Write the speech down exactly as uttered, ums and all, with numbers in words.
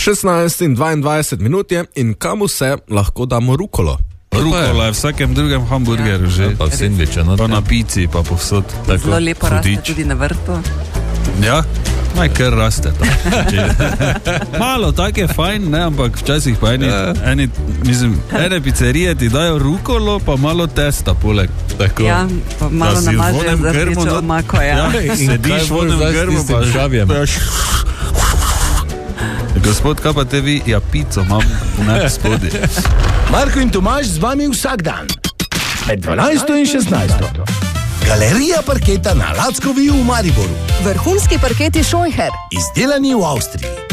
šestnajst in dvaindvajset minut je in kam vse lahko damo rukolo? Rukola je v vsakem drugem hamburgerju že. Pa v sendviče, no. Pa na pici, pa povsod. Zelo lepo raste tudi na vrtu. Ja, naj kar raste. Malo, tak je fajn, ne, ampak včasih pa eni, eni, mislim, ene pizzerije ti dajo rukolo, pa malo testa poleg. Tako. Ja, pa malo namažejo za rdečo omako, ja. Ja, sediš v onem grmu, pa žavjem. Gospod, kaj pa te vi? Ja, pico imam v spodaj. Marko in Tomaž z vami vsak dan. Med dvanajsto in šestnajsto. Galerija parketa na Lackovi v Mariboru. Vrhunski parketi Scheucher. Izdelani v Avstriji.